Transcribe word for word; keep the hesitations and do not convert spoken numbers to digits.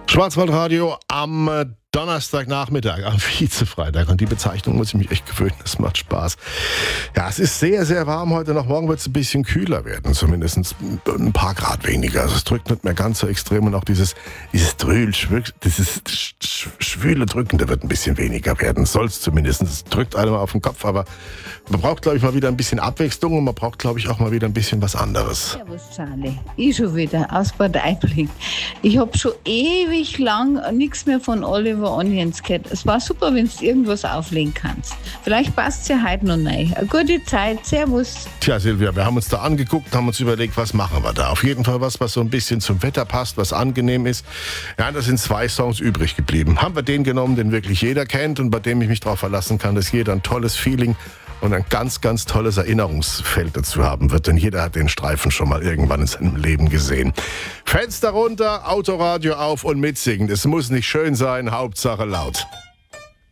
Schwarzwaldradio am äh, Donnerstagnachmittag, am Vizefreitag. Und die Bezeichnung muss ich mich echt gewöhnen, das macht Spaß. Ja, es ist sehr, sehr warm heute noch. Morgen wird es ein bisschen kühler werden, zumindest ein paar Grad weniger. Also es drückt nicht mehr ganz so extrem und auch dieses, dieses Drühl, dieses schwüle Drückende wird ein bisschen weniger werden. Soll es zumindest. Es drückt einem auf den Kopf, aber man braucht, glaube ich, mal wieder ein bisschen Abwechslung und man braucht, glaube ich, auch mal wieder ein bisschen was anderes. Servus, Charlie. Ich schon wieder aus Bad Aibling. Ich habe schon ewig lang nichts mehr von Oliver Onions gehört. Es war super, wenn du irgendwas auflegen kannst. Vielleicht passt es ja heute noch rein. Eine gute Zeit. Servus. Tja, Silvia, wir haben uns da angeguckt, haben uns überlegt, was machen wir da. Auf jeden Fall was, was so ein bisschen zum Wetter passt, was angenehm ist. Ja, da sind zwei Songs übrig geblieben. Haben wir den genommen, den wirklich jeder kennt und bei dem ich mich darauf verlassen kann, dass jeder ein tolles Feeling und ein ganz, ganz tolles Erinnerungsfeld dazu haben wird. Denn jeder hat den Streifen schon mal irgendwann in seinem Leben gesehen. Fenster runter, Autoradio auf und mitsingen. Es muss nicht schön sein, Hauptsache laut.